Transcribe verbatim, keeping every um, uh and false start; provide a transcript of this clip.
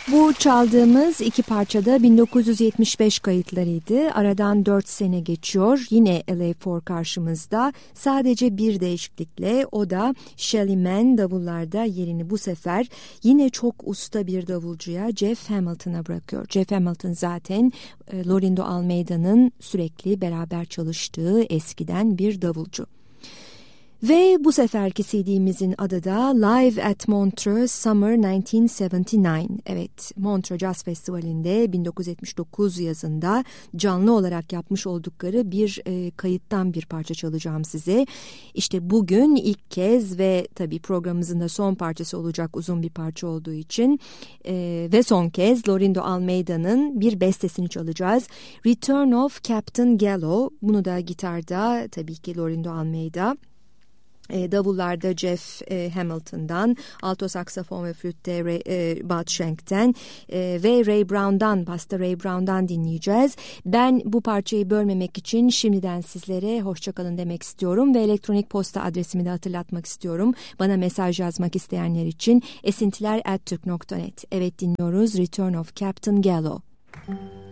Bu çaldığımız iki parçada bin dokuz yüz yetmiş beş kayıtlarıydı. Aradan dört sene geçiyor. Yine L A Four karşımızda. Sadece bir değişiklikle, o da Shelly Manne davullarda yerini bu sefer yine çok usta bir davulcuya, Jeff Hamilton'a bırakıyor. Jeff Hamilton zaten e, Lorindo Almeida'nın sürekli beraber çalıştığı eskiden bir davulcu. Ve bu seferki C D'mizin adı da Live at Montreux Summer bin dokuz yüz yetmiş dokuz. Evet, Montreux Jazz Festivali'nde bin dokuz yüz yetmiş dokuz yazında canlı olarak yapmış oldukları bir e, kayıttan bir parça çalacağım size. İşte bugün ilk kez ve tabii programımızın da son parçası olacak, uzun bir parça olduğu için e, ve son kez Lorindo Almeida'nın bir bestesini çalacağız. Return of Captain Gallo. Bunu da gitarda tabii ki Lorindo Almeida. E, davullarda Jeff e, Hamilton'dan, alto saksafon ve flütte Ray, e, Bud Shank'ten e, ve Ray Brown'dan, basta Ray Brown'dan dinleyeceğiz. Ben bu parçayı bölmemek için şimdiden sizlere hoşçakalın demek istiyorum ve elektronik posta adresimi de hatırlatmak istiyorum. Bana mesaj yazmak isteyenler için esintiler at türk nokta net. Evet, dinliyoruz Return of Captain Gallo.